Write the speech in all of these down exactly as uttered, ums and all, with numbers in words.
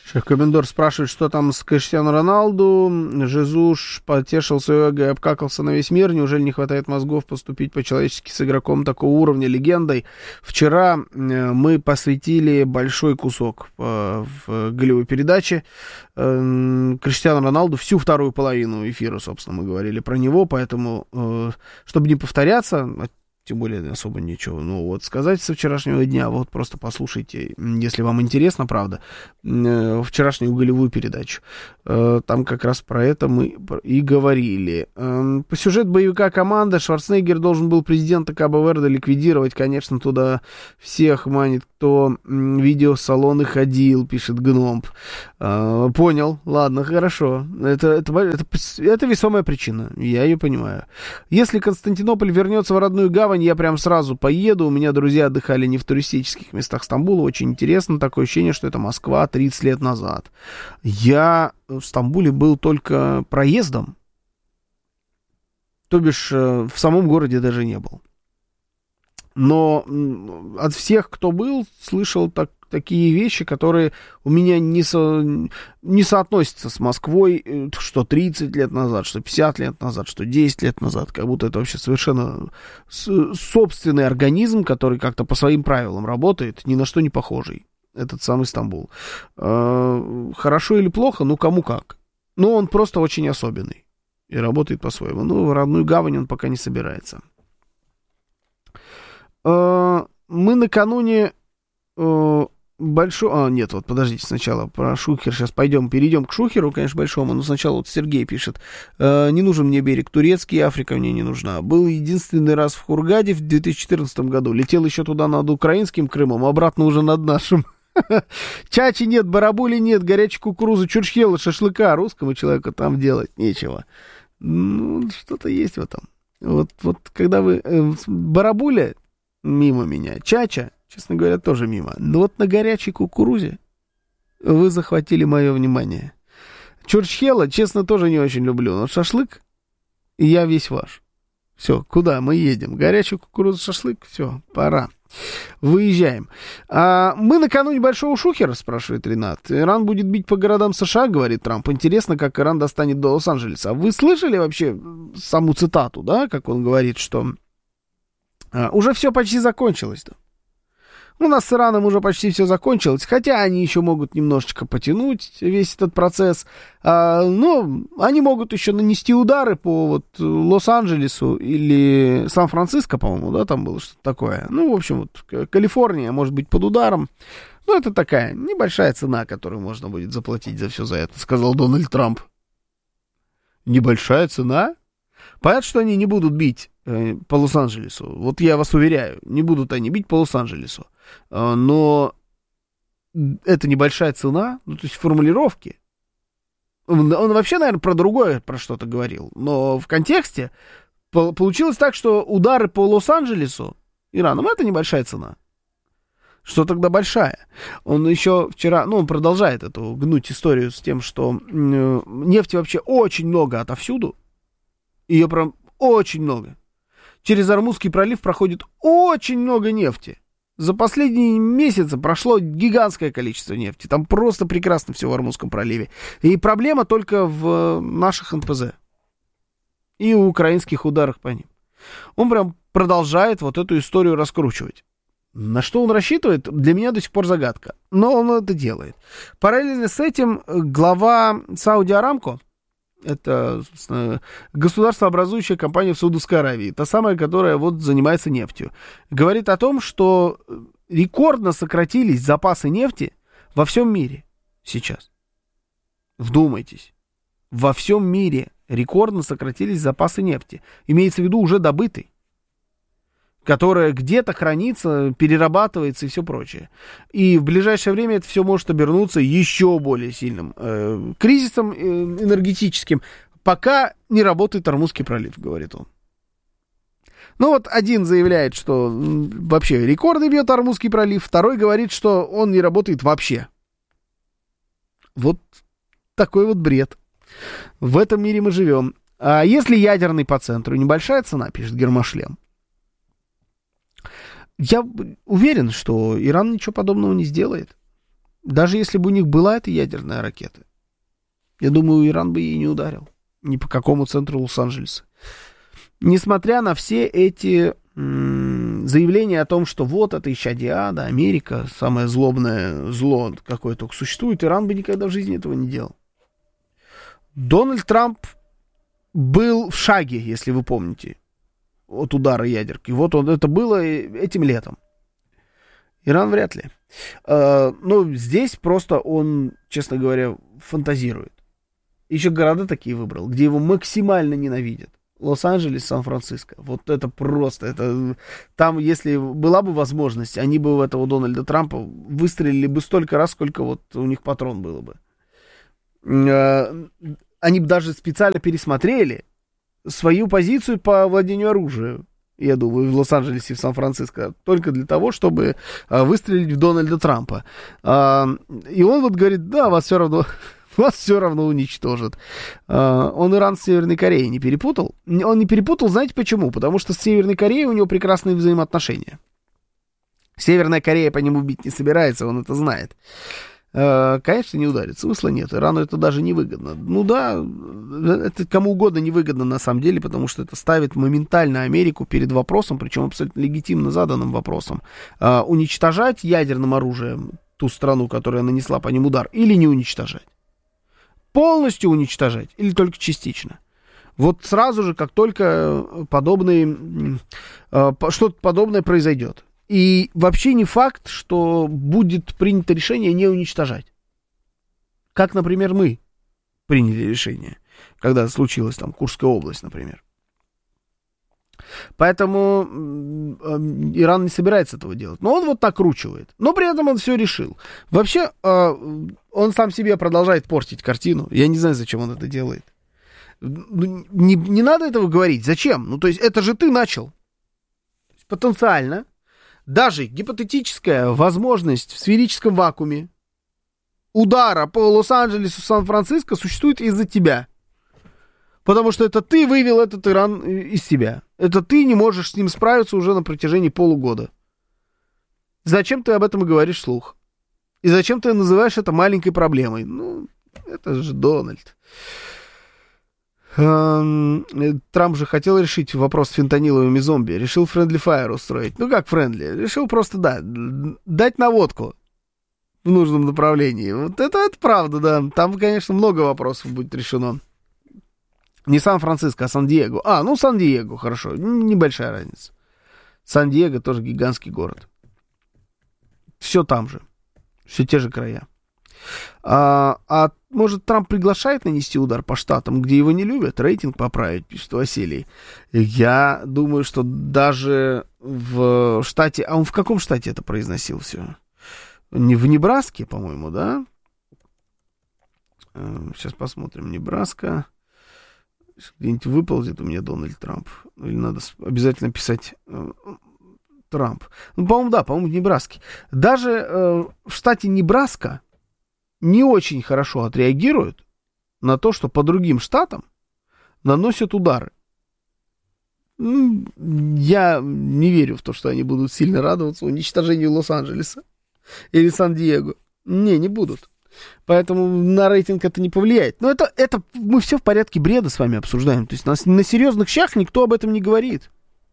Шеф-комендор спрашивает, что там с Криштиану Роналду. Жезуш потешился и обкакался на весь мир. Неужели не хватает мозгов поступить по-человечески с игроком такого уровня, легендой? Вчера мы посвятили большой кусок в голевой передаче Криштиану Роналду, всю вторую половину эфира, собственно, мы говорили про него, поэтому, чтобы не повторяться, тем более особо ничего, ну вот сказать со вчерашнего дня, вот просто послушайте, если вам интересно, правда, вчерашнюю голевую передачу. Там как раз про это мы и говорили. По сюжету боевика «Команда» Шварценеггер должен был президента Кабо-Верде ликвидировать, конечно, туда всех манит, кто в видеосалоны ходил, пишет Гномб. Понял, ладно, хорошо, это, это, это, это весомая причина, я ее понимаю. Если Константинополь вернется в родную гавань, я прям сразу поеду. У меня друзья отдыхали не в туристических местах Стамбула. Очень интересно. Такое ощущение, что это Москва тридцать лет назад. Я в Стамбуле был только проездом. То бишь, в самом городе даже не был. Но от всех, кто был, слышал так, такие вещи, которые у меня не, со, не соотносятся с Москвой, что тридцать лет назад, что пятьдесят лет назад, что десять лет назад. Как будто это вообще совершенно собственный организм, который как-то по своим правилам работает, ни на что не похожий. Этот самый Стамбул. Хорошо или плохо? Ну, кому как. Но он просто очень особенный и работает по-своему. Ну, в родную гавань он пока не собирается. Мы накануне большого... А, нет, вот подождите, сначала про Шухер. Сейчас пойдем, перейдем к Шухеру, конечно, большому. Но сначала вот Сергей пишет. Не нужен мне берег турецкий, Африка мне не нужна. Был единственный раз в Хургаде в две тысячи четырнадцатом году. Летел еще туда над украинским Крымом, обратно уже над нашим. Чачи нет, барабули нет, горячей кукурузы, чурчхела, шашлыка. Русскому человеку там делать нечего. Ну, что-то есть в этом. Вот, вот когда вы... Э, барабуля мимо меня, чача, честно говоря, тоже мимо. Но вот на горячей кукурузе вы захватили мое внимание. Чурчхела, честно, тоже не очень люблю. Но шашлык, я весь ваш. Все, куда мы едем? Горячую кукурузу, шашлык, все, пора. Выезжаем. А мы накануне большого Шухера, спрашивает Ренат. Иран будет бить по городам США, говорит Трамп. Интересно, как Иран достанет до Лос-Анджелеса. Вы слышали вообще саму цитату, да, как он говорит, что а, уже все почти закончилось-то. У нас с Ираном уже почти все закончилось, хотя они еще могут немножечко потянуть весь этот процесс, а, но они могут еще нанести удары по вот Лос-Анджелесу или Сан-Франциско, по-моему, да, там было что-то такое. Ну, в общем, вот Калифорния может быть под ударом. Ну, это такая небольшая цена, которую можно будет заплатить за все за это, сказал Дональд Трамп. Небольшая цена? Понятно, что они не будут бить э, по Лос-Анджелесу. Вот я вас уверяю, не будут они бить по Лос-Анджелесу. Э, но это небольшая цена, ну, то есть формулировки. Он, он вообще, наверное, про другое, про что-то говорил. Но в контексте по- получилось так, что удары по Лос-Анджелесу Ираном — это небольшая цена. Что тогда большая? Он еще вчера, ну, он продолжает эту гнуть историю с тем, что э, нефти вообще очень много отовсюду. Ее прям очень много. Через Ормузский пролив проходит очень много нефти. За последние месяцы прошло гигантское количество нефти. Там просто прекрасно все в Ормузском проливе. И проблема только в наших эн пэ зэ. И у украинских ударах по ним. Он прям продолжает вот эту историю раскручивать. На что он рассчитывает, для меня до сих пор загадка. Но он это делает. Параллельно с этим глава Сауди Арамко, это, собственно, государствообразующая компания в Саудовской Аравии, та самая, которая вот занимается нефтью, говорит о том, что рекордно сократились запасы нефти во всем мире сейчас. Вдумайтесь. Во всем мире рекордно сократились запасы нефти. Имеется в виду уже добытой, которая где-то хранится, перерабатывается и все прочее. И в ближайшее время это все может обернуться еще более сильным э, кризисом э, энергетическим, пока не работает Ормузский пролив, говорит он. Ну вот один заявляет, что вообще рекорды бьет Ормузский пролив, второй говорит, что он не работает вообще. Вот такой вот бред. В этом мире мы живем. А если ядерный по центру, небольшая цена, пишет Гермошлем. Я уверен, что Иран ничего подобного не сделает. Даже если бы у них была эта ядерная ракета, я думаю, Иран бы ей не ударил. Ни по какому центру Лос-Анджелеса. Несмотря на все эти м- заявления о том, что вот это исчадие ада, Америка, самое злобное зло, какое только существует, Иран бы никогда в жизни этого не делал. Дональд Трамп был в шаге, если вы помните, от удара ядерки. Вот он, это было этим летом. Иран вряд ли. Э, ну, здесь просто он, честно говоря, фантазирует. Еще города такие выбрал, где его максимально ненавидят. Лос-Анджелес, Сан-Франциско. Вот это просто. Это... Там, если была бы возможность, они бы в этого Дональда Трампа выстрелили бы столько раз, сколько вот у них патрон было бы. Они бы даже специально пересмотрели свою позицию по владению оружием, я думаю, в Лос-Анджелесе и в Сан-Франциско, только для того, чтобы выстрелить в Дональда Трампа. И он вот говорит, да, вас все равно... Вас все равно уничтожат. Uh, он Иран с Северной Кореей не перепутал. Он не перепутал, знаете почему? Потому что с Северной Кореей у него прекрасные взаимоотношения. Северная Корея по нему бить не собирается, он это знает. Uh, конечно, не ударит. Смысла нет. Ирану это даже не выгодно. Ну да, это кому угодно не выгодно на самом деле, потому что это ставит моментально Америку перед вопросом, причем абсолютно легитимно заданным вопросом. Uh, уничтожать ядерным оружием ту страну, которая нанесла по ним удар, или не уничтожать? Полностью уничтожать или только частично? Вот сразу же, как только подобные, что-то подобное произойдет. И вообще не факт, что будет принято решение не уничтожать. Как, например, мы приняли решение, когда случилась там Курская область, например. Поэтому Иран не собирается этого делать. Но он вот накручивает. Но при этом он все решил. Вообще, он сам себе продолжает портить картину. Я не знаю, зачем он это делает. Не, не надо этого говорить. Зачем? Ну, то есть, это же ты начал. Потенциально. Даже гипотетическая возможность в сферическом вакууме удара по Лос-Анджелесу, Сан-Франциско существует из-за тебя. Потому что это ты вывел этот Иран из себя. Это ты не можешь с ним справиться уже на протяжении полугода. Зачем ты об этом и говоришь вслух? И зачем ты называешь это маленькой проблемой? Ну, это же Дональд. Трамп же хотел решить вопрос с фентаниловыми зомби. Решил friendly fire устроить. Ну, как friendly? Решил просто, да, дать наводку в нужном направлении. Вот это, это правда, да. Там, конечно, много вопросов будет решено. Не Сан-Франциско, а Сан-Диего. А, ну Сан-Диего, хорошо. Небольшая разница. Сан-Диего тоже гигантский город. Все там же. Все те же края. А, а может, Трамп приглашает нанести удар по штатам, где его не любят? Рейтинг поправить, пишет Василий. Я думаю, что даже в штате... А он в каком штате это произносил все? Не в Небраске, по-моему, да? Сейчас посмотрим. Небраска... Где-нибудь выползет у меня Дональд Трамп. Или надо обязательно писать э, Трамп. Ну, по-моему, да, по-моему, в Небраске. Даже э, в штате Небраска не очень хорошо отреагируют на то, что по другим штатам наносят удары. Ну, я не верю в то, что они будут сильно радоваться уничтожению Лос-Анджелеса или Сан-Диего. Не, не будут. Поэтому на рейтинг это не повлияет. Но это, это мы все в порядке бреда с вами обсуждаем. То есть на, на серьезных щах никто об этом не говорит.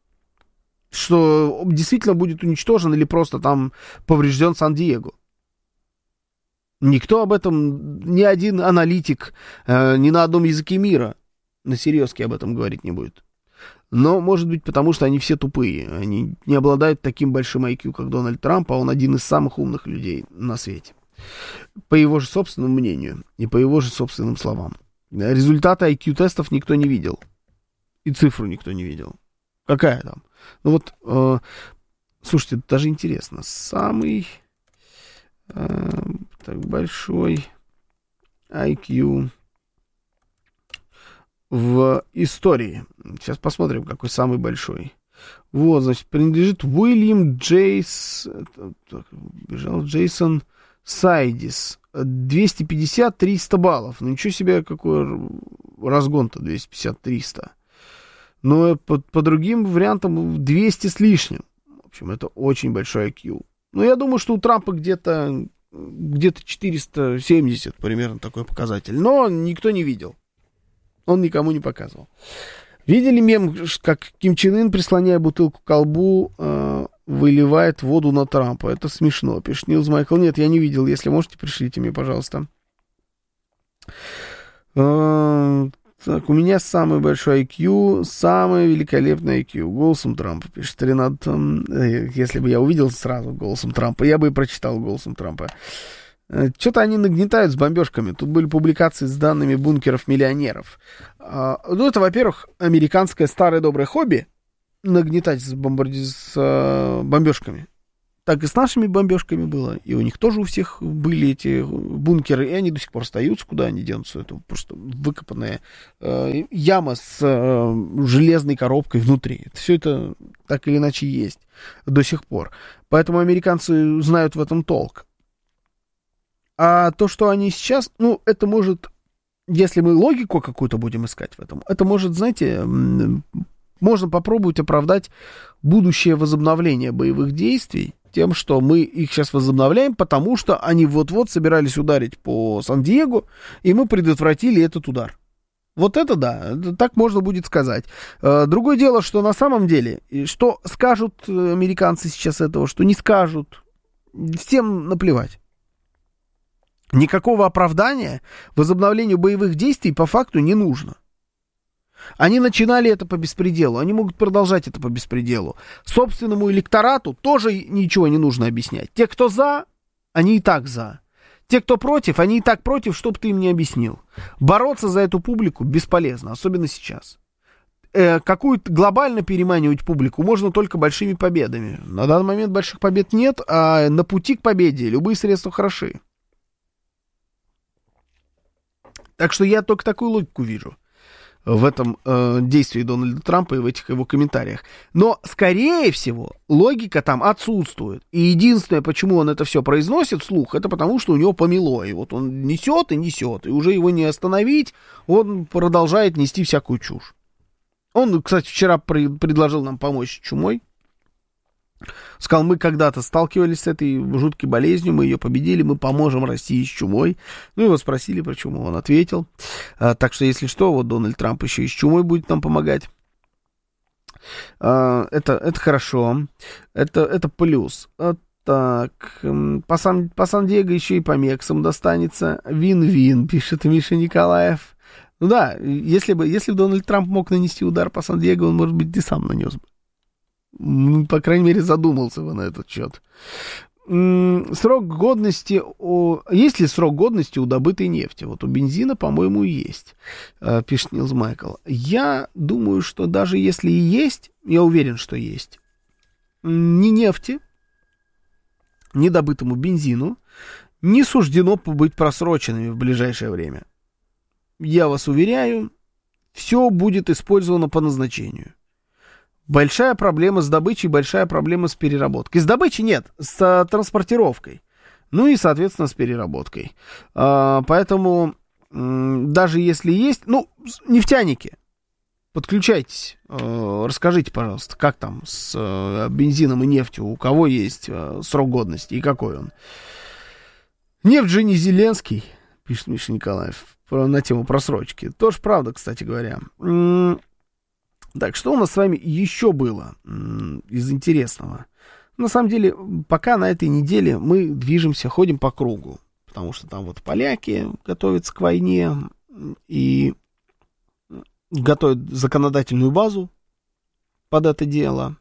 Что действительно будет уничтожен или просто там поврежден Сан-Диего. Никто об этом, ни один аналитик, э, ни на одном языке мира на серьезке об этом говорить не будет. Но, может быть, потому что они все тупые. Они не обладают таким большим ай кью, как Дональд Трамп, а он один из самых умных людей на свете. По его же собственному мнению и по его же собственным словам. Результаты ай кью-тестов никто не видел. И цифру никто не видел. Какая там? Ну вот, э, слушайте, это даже интересно. Самый э, так, большой ай кью в истории. Сейчас посмотрим, какой самый большой. Вот, значит, принадлежит Уильям Джейс... Так, бежал Джейсон... Сайдис, двести пятьдесят - триста баллов. Ну, ничего себе, какой разгон-то двести пятьдесят - триста. Но по, по другим вариантам двести с лишним. В общем, это очень большой ай кью. Но я думаю, что у Трампа где-то где-то четыреста семьдесят, примерно такой показатель. Но никто не видел. Он никому не показывал. Видели мем, как Ким Чен Ын, прислоняя бутылку к колбу, э, выливает воду на Трампа? Это смешно, пишет Нилс Майкл. Нет, я не видел. Если можете, пришлите мне, пожалуйста. Э, так, у меня самый большой ай кью, самый великолепный ай кью. Голосом Трампа, пишет Ренат. Э, если бы я увидел сразу голосом Трампа, я бы и прочитал голосом Трампа. Что-то они нагнетают с бомбежками. Тут были публикации с данными бункеров миллионеров. Ну, это, во-первых, американское старое доброе хобби нагнетать с, бомбарди... с бомбежками. Так и с нашими бомбежками было. И у них тоже у всех были эти бункеры, и они до сих пор остаются. Куда они денутся? Это просто выкопанная э, яма с э, железной коробкой внутри. Все это так или иначе есть до сих пор. Поэтому американцы знают в этом толк. А то, что они сейчас, ну, это может, если мы логику какую-то будем искать в этом, это может, знаете, можно попробовать оправдать будущее возобновление боевых действий тем, что мы их сейчас возобновляем, потому что они вот-вот собирались ударить по Сан-Диего, и мы предотвратили этот удар. Вот это да, так можно будет сказать. Другое дело, что на самом деле, что скажут американцы сейчас этого, что не скажут, всем наплевать. Никакого оправдания возобновлению боевых действий по факту не нужно. Они начинали это по беспределу, они могут продолжать это по беспределу. Собственному электорату тоже ничего не нужно объяснять. Те, кто за, они и так за. Те, кто против, они и так против, чтоб ты им не объяснил. Бороться за эту публику бесполезно, особенно сейчас. Э, какую-то глобально переманивать публику можно только большими победами. На данный момент больших побед нет, а на пути к победе любые средства хороши. Так что я только такую логику вижу в этом э, действии Дональда Трампа и в этих его комментариях. Но, скорее всего, логика там отсутствует. И единственное, почему он это все произносит вслух, это потому, что у него помело. И вот он несет и несет, и уже его не остановить, он продолжает нести всякую чушь. Он, кстати, вчера при- предложил нам помочь с чумой. Сказал, мы когда-то сталкивались с этой жуткой болезнью, мы ее победили, мы поможем России с чумой. Ну, его спросили про чуму, он ответил. А, так что, если что, вот Дональд Трамп еще и с чумой будет нам помогать. А, это, это хорошо, это, это плюс. А, так, по, Сан, по Сан-Диего еще и по Мексам достанется. Вин-вин, пишет Миша Николаев. Ну да, если бы, если бы Дональд Трамп мог нанести удар по Сан-Диего, он, может быть, и сам нанес бы. Ну, по крайней мере, задумался бы на этот счет. Срок годности... О... Есть ли срок годности у добытой нефти? Вот у бензина, по-моему, есть, пишет Нилс Майкл. Я думаю, что даже если и есть, я уверен, что есть, ни нефти, ни добытому бензину не суждено быть просроченными в ближайшее время. Я вас уверяю, все будет использовано по назначению. Большая проблема с добычей, большая проблема с переработкой. С добычей нет, с транспортировкой. Ну и, соответственно, с переработкой. А, поэтому, м- даже если есть... Ну, нефтяники, подключайтесь. А, расскажите, пожалуйста, как там с а, бензином и нефтью, у кого есть а, срок годности и какой он. Нефть же не Зеленский, пишет Миша Николаев, на тему просрочки. Тоже правда, кстати говоря. М- Так, что у нас с вами еще было м- из интересного? На самом деле, пока на этой неделе мы движемся, ходим по кругу. Потому что там вот поляки готовятся к войне и готовят законодательную базу под это дело.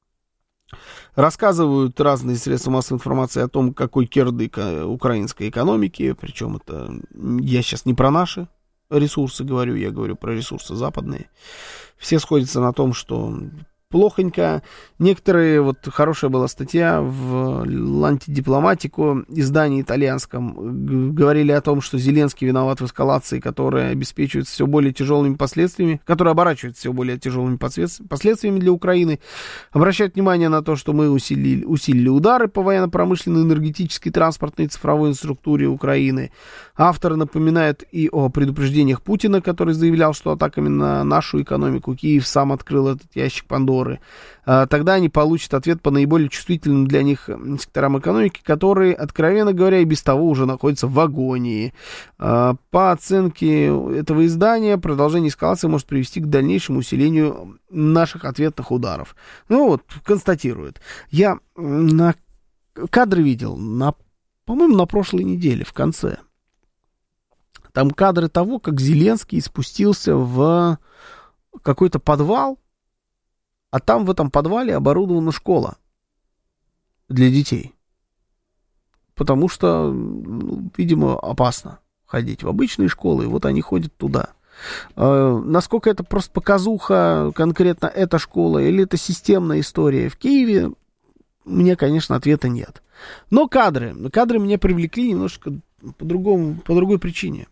Рассказывают разные средства массовой информации о том, какой кирдык украинской экономики. Причем это я сейчас не про наши ресурсы говорю, я говорю про ресурсы западные. Все сходятся на том, что плохонько. Некоторые, вот хорошая была статья в «Антидипломатику», издании итальянском, говорили о том, что Зеленский виноват в эскалации, которая обеспечивается все более тяжелыми последствиями, которая оборачивается все более тяжелыми последствиями для Украины. Обращают внимание на то, что мы усилили, усилили удары по военно-промышленной, энергетической, транспортной и цифровой структуре Украины. Автор напоминает и о предупреждениях Путина, который заявлял, что атаками на нашу экономику Киев сам открыл этот ящик Пандоры. коридоры. Тогда они получат ответ по наиболее чувствительным для них секторам экономики, которые, откровенно говоря, и без того уже находятся в агонии. По оценке этого издания, продолжение эскалации может привести к дальнейшему усилению наших ответных ударов. Ну вот, констатирует. Я на кадры видел, на, по-моему, на прошлой неделе, в конце. Там кадры того, как Зеленский спустился в какой-то подвал, а там в этом подвале оборудована школа для детей. Потому что, ну, видимо, опасно ходить в обычные школы, и вот они ходят туда. Э, насколько это просто показуха, конкретно эта школа, или это системная история в Киеве, у меня, конечно, ответа нет. Но кадры, кадры меня привлекли немножко по-другому, по другой причине.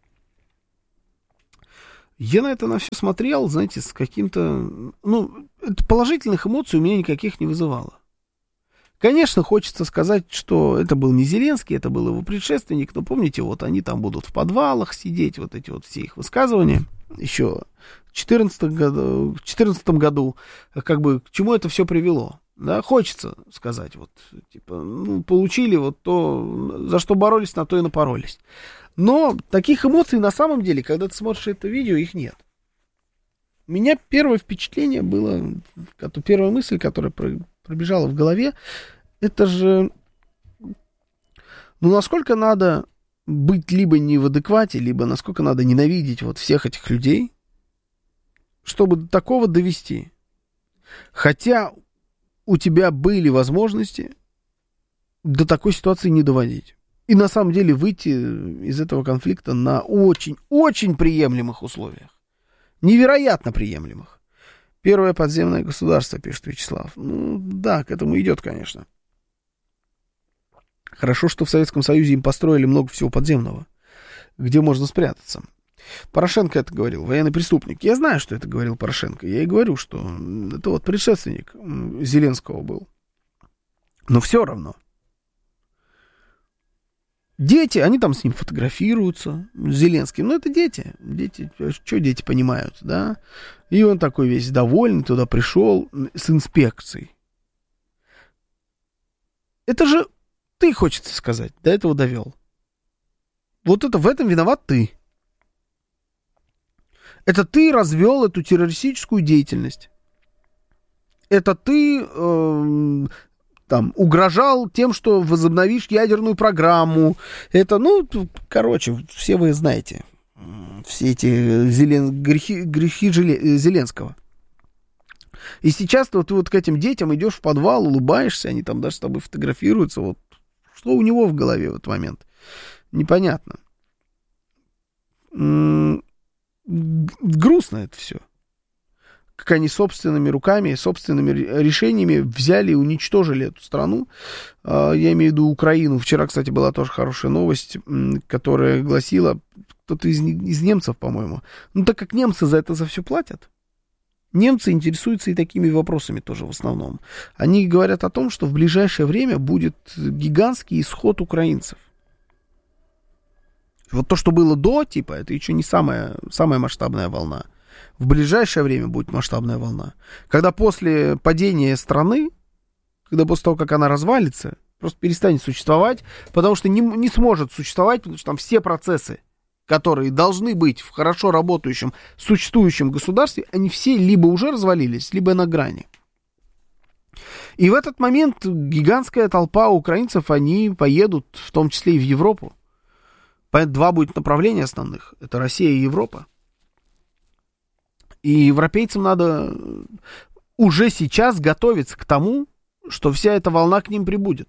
Я на это на все смотрел, знаете, с каким-то... Ну, положительных эмоций у меня никаких не вызывало. Конечно, хочется сказать, что это был не Зеленский, это был его предшественник, но помните, вот они там будут в подвалах сидеть, вот эти вот все их высказывания. Еще в четырнадцатом году, в четырнадцатом году, как бы, к чему это все привело. Да, хочется сказать, вот, типа, ну, получили вот то, за что боролись, на то и напоролись. Но таких эмоций на самом деле, когда ты смотришь это видео, их нет. У меня первое впечатление было, первая мысль, которая пробежала в голове, это же, ну, насколько надо быть либо не в адеквате, либо насколько надо ненавидеть вот всех этих людей, чтобы до такого довести. Хотя у тебя были возможности до такой ситуации не доводить. И на самом деле выйти из этого конфликта на очень-очень приемлемых условиях. Невероятно приемлемых. Первое подземное государство, пишет Вячеслав. Ну, да, к этому идет, конечно. Хорошо, что в Советском Союзе им построили много всего подземного, где можно спрятаться. Порошенко это говорил, военный преступник. Я знаю, что это говорил Порошенко. Я и говорю, что это вот предшественник Зеленского был. Но все равно. Дети, они там с ним фотографируются, с Зеленским. Ну, это дети. Дети, что дети понимают, да? И он такой весь довольный, туда пришел с инспекцией. Это же ты, хочется сказать, до этого довел. Вот это в этом виноват ты. Это ты развел эту террористическую деятельность. Это ты... Э, там, угрожал тем, что возобновишь ядерную программу. Это, ну, короче, все вы знаете. Все эти зелен... грехи, грехи Зеленского. И сейчас ты вот, вот к этим детям идешь в подвал, улыбаешься, они там даже с тобой фотографируются. Вот. Что у него в голове в этот момент? Непонятно. М-м- грустно это все. Как они собственными руками, собственными решениями взяли и уничтожили эту страну. Я имею в виду Украину. Вчера, кстати, была тоже хорошая новость, которая гласила, кто-то из, из немцев, по-моему. Ну, так как немцы за это за все платят, немцы интересуются и такими вопросами тоже в основном. Они говорят о том, что в ближайшее время будет гигантский исход украинцев. Вот то, что было до, типа, это еще не самая, самая масштабная волна. В ближайшее время будет масштабная волна. Когда после падения страны, когда после того, как она развалится, просто перестанет существовать, потому что не, не сможет существовать, потому что там все процессы, которые должны быть в хорошо работающем, существующем государстве, они все либо уже развалились, либо на грани. И в этот момент гигантская толпа украинцев, они поедут, в том числе и в Европу. Два будет направления основных. Это Россия и Европа. И европейцам надо уже сейчас готовиться к тому, что вся эта волна к ним прибудет.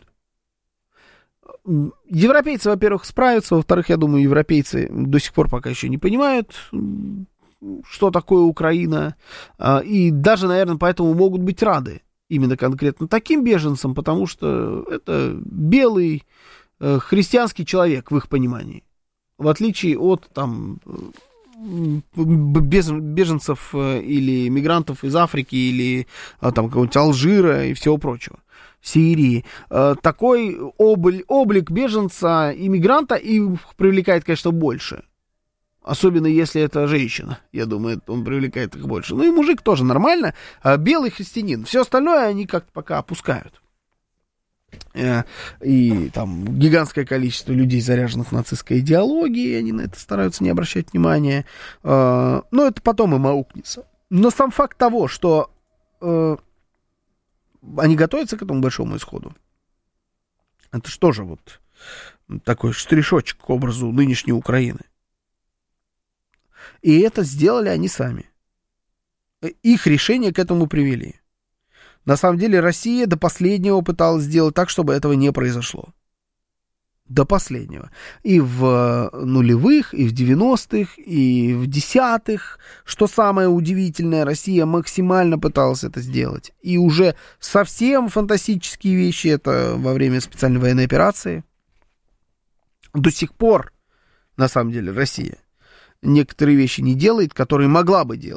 Европейцы, во-первых, справятся, во-вторых, я думаю, европейцы до сих пор пока еще не понимают, что такое Украина, и даже, наверное, поэтому могут быть рады именно конкретно таким беженцам, потому что это белый христианский человек в их понимании, в отличие от там беженцев или мигрантов из Африки или там какого-нибудь Алжира и всего прочего, Сирии. Такой облик, облик беженца и мигранта их привлекает, конечно, больше. Особенно если это женщина. Я думаю, он привлекает их больше. Ну и мужик тоже нормально. А белый христианин. Все остальное они как-то пока опускают. И там гигантское количество людей, заряженных нацистской идеологией, они на это стараются не обращать внимания. Но это потом им аукнется. Но сам факт того, что они готовятся к этому большому исходу, это что же вот такой штришочек к образу нынешней Украины. И это сделали они сами. Их решения к этому привели. На самом деле Россия до последнего пыталась сделать так, чтобы этого не произошло. До последнего. И в нулевых, и в девяностых, и в десятых. Что самое удивительное, Россия максимально пыталась это сделать. И уже совсем фантастические вещи, это во время специальной военной операции. До сих пор, на самом деле, Россия некоторые вещи не делает, которые могла бы делать.